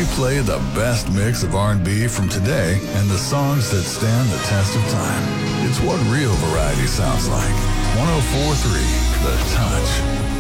play the best mix of R&B from today and the songs that stand the test of time. It's what real variety sounds like. 104.3 The Touch.